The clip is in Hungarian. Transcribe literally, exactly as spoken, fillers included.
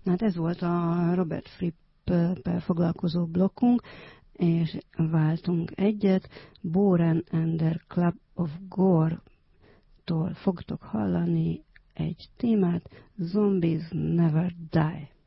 Na hát ez volt a Robert Fripp-pel foglalkozó blokkunk, és váltunk egyet. Boren and the Club of Gore-tól fogtok hallani egy témát, Zombies Never Die.